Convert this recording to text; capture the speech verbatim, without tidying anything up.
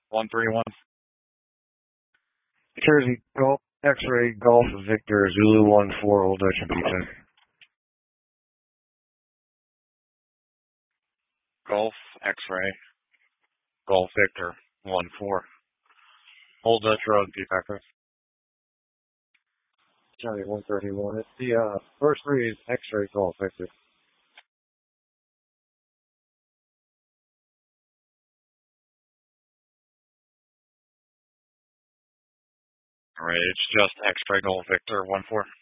one three one. Jersey Golf X-Ray Golf Victor Zulu one four Old Dutch and Pizza. Golf X-Ray Golf Victor one four. Old Dutch Road, P-Packer. Johnny one thirty-one. It's the uh, first three is X-Ray Golf Victor. Alright, it's just X-Ray Golf Victor one four.